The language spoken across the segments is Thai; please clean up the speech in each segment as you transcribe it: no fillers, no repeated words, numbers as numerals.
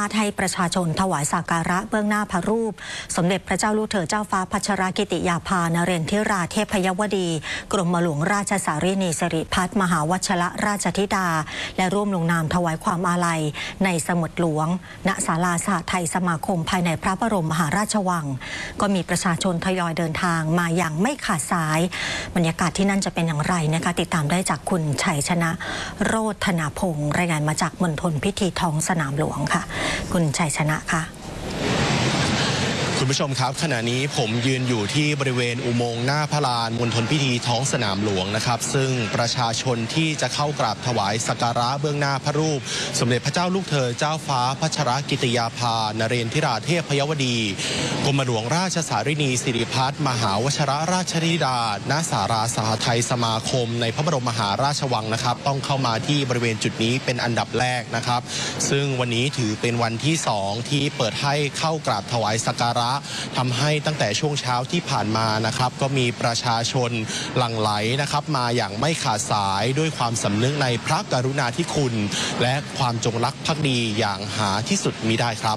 าตให้ประชาชนถวายสักการะเบื้องหน้าพระรูปสมเด็จพระเจ้าลูกเธอเจ้าฟ้าพัชรกิติยาภานเรนทิราเทพยวดีกรมหลวงราชสารีนีสิริพัฒน์มหาวชรราชธิดาและร่วมลงนามถวายความอาลัยในสมุดหลวงณศาลาสหไทยสมาคมภายในพระบรมมหาราชวังก็มีประชาชนทยอยเดินทางมาอย่างไม่ขาดสายบรรยากาศที่นั่นจะเป็นอย่างไรนะคะติดตามได้จากคุณชัยชนะโรธนาพงศ์รายงานมาจากมณฑลพิธีท้องสนามหลวงค่ะคุณชัยชนะค่ะคุณผู้ชมครับขณะนี้ผมยืนอยู่ที่บริเวณอุโมงค์หน้าพระลานมณฑลพิธีท้องสนามหลวงนะครับซึ่งประชาชนที่จะเข้ากราบถวายสักการะเบื้องหน้าพระรูปสมเด็จพระเจ้าลูกเธอเจ้าฟ้าพัชรกิติยาภานเรนทิราเทพยวดีกรมหลวงราชสารีนีสิริพัฒน์มหาวชรราชธิดาณศาลาสหไทยสมาคมในพระบรมมหาราชวังนะครับต้องเข้ามาที่บริเวณจุดนี้เป็นอันดับแรกนะครับซึ่งวันนี้ถือเป็นวันที่2ที่เปิดให้เข้ากราบถวายสักการะทำให้ตั้งแต่ช่วงเช้าที่ผ่านมานะครับก็มีประชาชนหลั่งไหลนะครับมาอย่างไม่ขาดสายด้วยความสำนึกในพระกรุณาธิคุณและความจงรักภักดีอย่างหาที่สุดมิได้ครับ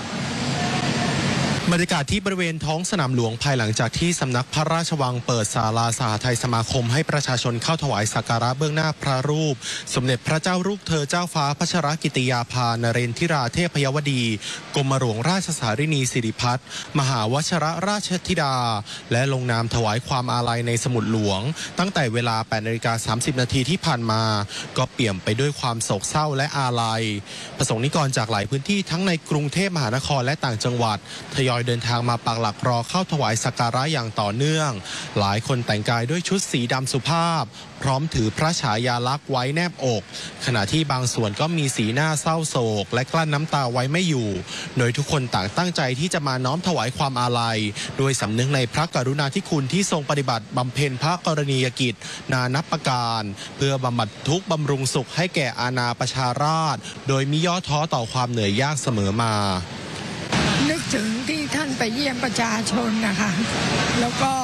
บรรยากาศที่บริเวณท้องสนามหลวงภายหลังจากที่สำนักพระราชวังเปิดศาลาสหไทยสมาคมให้ประชาชนเข้าถวายสักการะเบื้องหน้าพระรูปสมเด็จพระเจ้าลูกเธอเจ้าฟ้าพัชรกิติยาภานเรนทิราเทพยวดีกรมหลวงราชสารีนีสิริพัฒน์มหาวชรราชธิดาและลงนามถวายความอาลัยในสมุดหลวงตั้งแต่เวลา 8:30 นาทีที่ผ่านมาก็เปี่ยมไปด้วยความโศกเศร้าและอาลัยประสงค์นิกรจากหลายพื้นที่ทั้งในกรุงเทพมหานครและต่างจังหวัดทยอยเดินทางมาปักหลักรอเข้าถวายสักการะอย่างต่อเนื่องหลายคนแต่งกายด้วยชุดสีดำสุภาพพร้อมถือพระฉายาลักษณ์ไว้แนบอกขณะที่บางส่วนก็มีสีหน้าเศร้าโศกและกลั้นน้ำตาไว้ไม่อยู่โดยทุกคนต่างตั้งใจที่จะมาน้อมถวายความอาลัยโดยสำนึกในพระกรุณาธิคุณที่ทรงปฏิบัติบำเพ็ญพระกรณียกิจนานับประการเพื่อบำบัดทุกข์บำรุงสุขให้แก่อาณาประชาราษฎร์โดยมิย่อท้อต่อความเหนื่อยยากเสมอมานึกถึงที่ท่านไปเยี่ยมประชาชนนะคะแล้วก็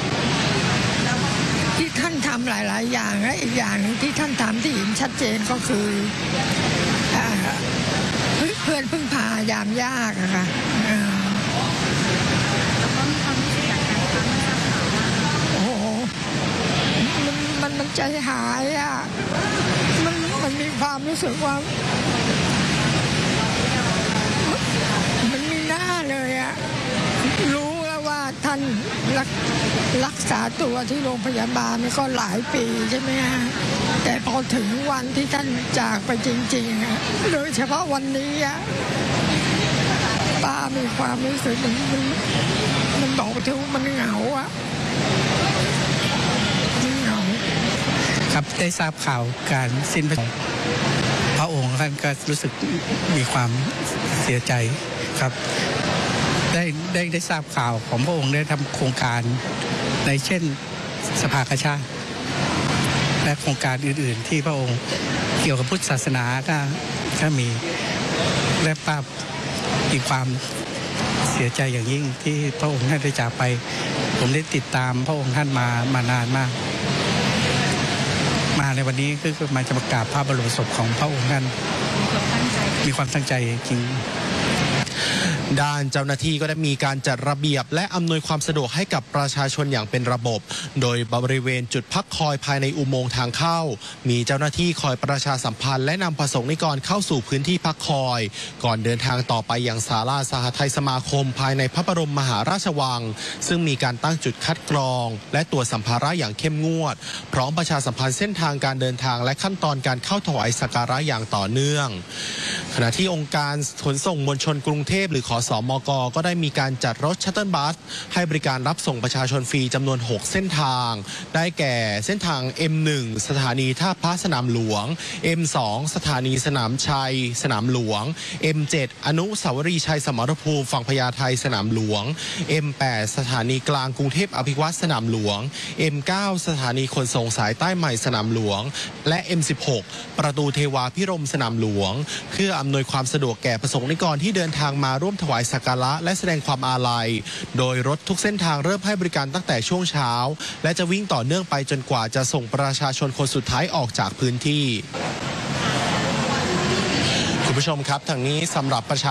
ที่ท่านทำหลายๆอย่างและอีกอย่างหนึ่งที่ท่านทำที่เห็นชัดเจนก็คือเพื่อนพึ่งพายามยากนะคะแล้วก็มีความรู้สึกอย่างไรคะโอ้โหมันใจหายอ่ะมันมีความรู้สึกว่ามันมีหน้าเลยอะรู้แล้วว่าท่านรักษาตัวที่โรงพยาบาลก็หลายปีใช่ไหมฮะแต่พอถึงวันที่ท่านจากไปจริงๆโดยเฉพาะวันนี้อะป้ามีความรู้สึกมันบอกถึงมันเหงาอะเหงาครับได้ทราบข่าวการสิ้นพระองค์ท่านก็รู้สึกมีความเสียใจครับได้ทราบข่าวของพระองค์ได้ทำโครงการในเช่นสภากาชาดและโครงการอื่นๆที่พระองค์เกี่ยวกับพุทธศาสนาก็มีและป้ามีความเสียใจอย่างยิ่งที่พระองค์ท่านได้จากไปผมได้ติดตามพระองค์ท่านมานานมากมาในวันนี้คือมาจะมากราบพระบรมศพของพระองค์ท่านมีความตั้งใจจริงด้านเจ้าหน้าที่ก็ได้มีการจัดระเบียบและอำนวยความสะดวกให้กับประชาชนอย่างเป็นระบบโดยบริเวณจุดพักคอยภายในอุโมงค์ทางเข้ามีเจ้าหน้าที่คอยประชาสัมพันธ์และนำประสงค์นิกรเข้าสู่พื้นที่พักคอยก่อนเดินทางต่อไปยังศาลาสหไทยสมาคมภายในพระบรมมหาราชวังซึ่งมีการตั้งจุดคัดกรองและตรวจสัมภาระอย่างเข้มงวดพร้อมประชาสัมพันธ์เส้นทางการเดินทางและขั้นตอนการเข้าถวายสักการะอย่างต่อเนื่องขณะที่องค์การขนส่งมวลชนกรุงเทพหรือขสมก.ก็ได้มีการจัดรถชัตเติลบัสให้บริการรับส่งประชาชนฟรีจำนวน6เส้นทางได้แก่เส้นทาง M1 สถานีท่าพระสนามหลวง M2 สถานีสนามชัยสนามหลวง M7 อนุสาวรีย์ชัยสมรภูมิฝั่งพญาไทสนามหลวง M8 สถานีกลางกรุงเทพอภิวัตรสนามหลวง M9 สถานีขนส่งสายใต้ใหม่สนามหลวงและ M16 ประตูเทวาพิรมสนามหลวงเพื่ออำนวยความสะดวกแก่ประสงค์นิกรที่เดินทางมาร่วมถวายสักการะและแสดงความอาลัยโดยรถทุกเส้นทางเริ่มให้บริการตั้งแต่ช่วงเช้าและจะวิ่งต่อเนื่องไปจนกว่าจะส่งประชาชนคนสุดท้ายออกจากพื้นที่คุณผู้ชมครับทางนี้สำหรับประชา